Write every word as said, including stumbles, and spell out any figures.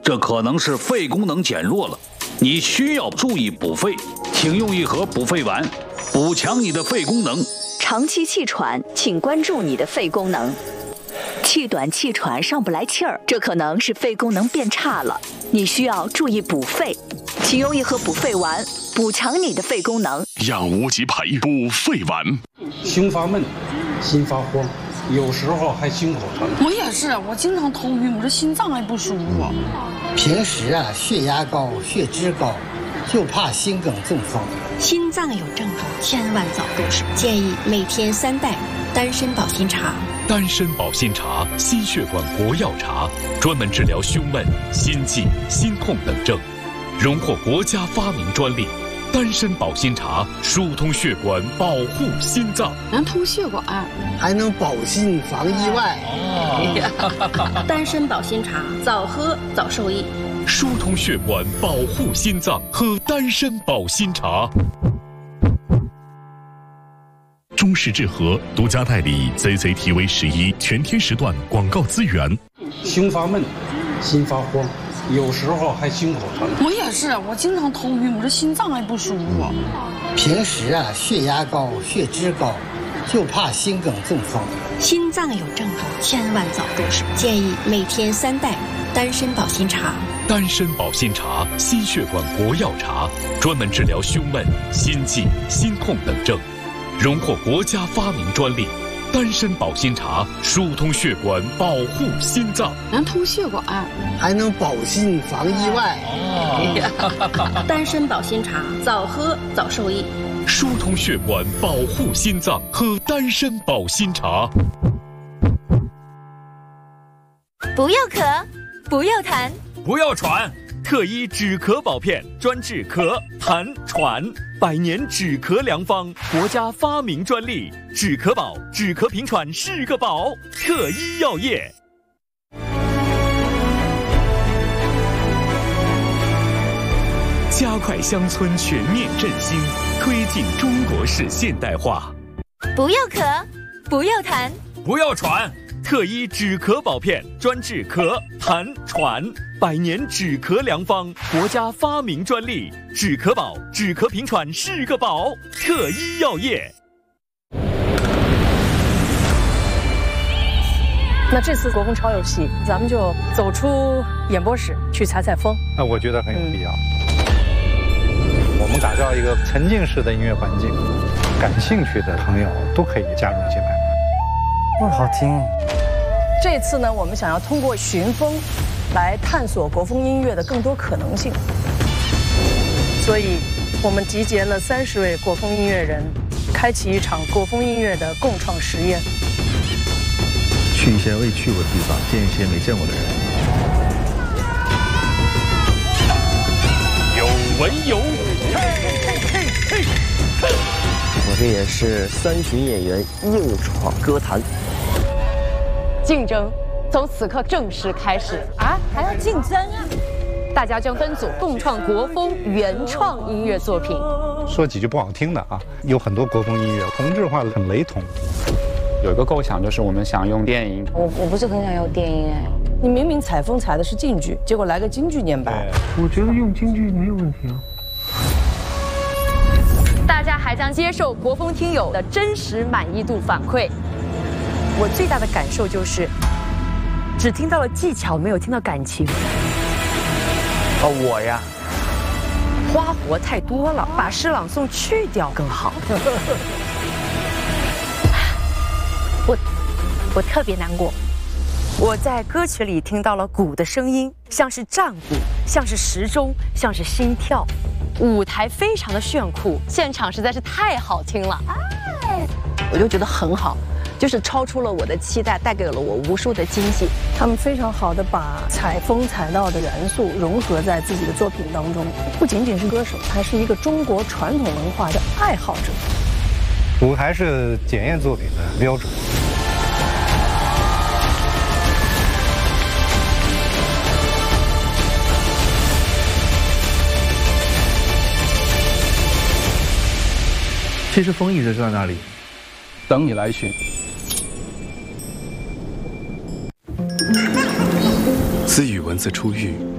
这可能是肺功能减弱了，你需要注意补肺，请用一盒补肺丸，补强你的肺功能。 长期气喘，请关注你的肺功能。气短气喘上不来气儿，这可能是肺功能变差了，你需要注意补肺，请用一盒补肺丸，补强你的肺功能。 养无极培补肺丸。 胸发闷，心发慌，有时候还心口疼。 我也是，我经常头晕，我这心脏还不舒服。 平时啊，血压高，血脂高，就怕心梗中风。 心脏有症状，千万早重视。建议每天三袋丹参保心茶。 丹参保心茶，心血管国药茶，专门治疗胸闷、心悸、心痛等症，荣获国家发明专利。丹参保心茶疏通血管，保护心脏， 能通血管， 还能保心防意外。 哦、丹参保心茶，早喝早受益。 疏通血管，保护心脏，喝丹参保心茶。中式治和独家代理 Z Z T V 十一全天时段广告资源。 胸发闷，心发慌，有时候还心口疼。 我也是，我经常头晕，我这心脏还不舒服。 平时啊，血压高，血脂高，就怕心梗中风。 心脏有症状，千万早重视。建议每天三袋丹参保心茶。 丹参保心茶，心血管国药茶，专门治疗胸闷、心悸、心痛等症，荣获国家发明专利。丹参保心茶疏通血管，保护心脏， 能通血管， 还能保心防意外。 哦、丹参保心茶，早喝早受益。 疏通血管，保护心脏，喝丹参保心茶。 不要咳，不要痰， 不要喘，特医止咳宝片，专治咳、痰、喘，百年止咳良方，国家发明专利。止咳宝，止咳平喘是个宝，特医药业。加快乡村全面振兴，推进中国式现代化。 不要咳，不要痰， 不要喘，特医止咳宝片，专治咳、痰、喘，百年止咳良方，国家发明专利。止咳宝，止咳平喘是个宝，特医药业。 那这次国风超有戏，咱们就走出演播室去采采风。 那我觉得很有必要。嗯、我们打造一个沉浸式的音乐环境，感兴趣的朋友都可以加入进来。 哇，好听！ 这次呢，我们想要通过寻风，来探索国风音乐的更多可能性。所以，我们集结了三十位国风音乐人，开启一场国风音乐的共创实验。 去一些未去过的地方，见一些没见过的人。 有文有武， 我这也是三旬演员硬闯歌坛。 竞争从此刻正式开始啊！还要竞争啊！大家将分组共创国风原创音乐作品。 说几句不好听的啊，有很多国风音乐同质化的很雷同。 有一个构想，就是我们想用电影。 我我不是很想要电影哎。 你明明采风采的是晋剧，结果来个京剧念白。 我觉得用京剧没有问题啊。 大家还将接受国风听友的真实满意度反馈。 我最大的感受就是，只听到了技巧，没有听到感情。 哦，我呀， 花活太多了，把诗朗诵去掉更好。 我我特别难过， 我在歌曲里听到了鼓的声音，像是战鼓，像是时钟，像是心跳。 舞台非常的炫酷，现场实在是太好听了， 哎，我就觉得很好，就是超出了我的期待，带给了我无数的惊喜。他们非常好的把采风采闹的元素融合在自己的作品当中，不仅仅是歌手，还是一个中国传统文化的爱好者。 舞台是检验作品的标准。 其实风一直在那里， 等你来寻。 自与文字初遇，